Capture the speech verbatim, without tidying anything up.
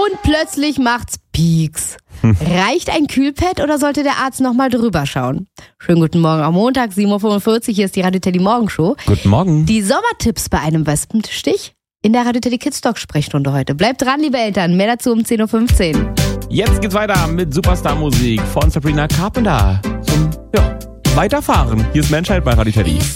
und plötzlich macht's Pieks. Reicht ein Kühlpad oder sollte der Arzt nochmal drüber schauen? Schönen guten Morgen am Montag, sieben Uhr fünfundvierzig, hier ist die Radio Teddy Morgenshow. Guten Morgen. Die Sommertipps bei einem Wespenstich in der Radio Teddy Kids Talk Sprechstunde heute. Bleibt dran, liebe Eltern, mehr dazu um zehn Uhr fünfzehn. Jetzt geht's weiter mit Superstar-Musik von Sabrina Carpenter. Zum, ja, Weiterfahren. Hier ist Menschheit bei Radio Teddy.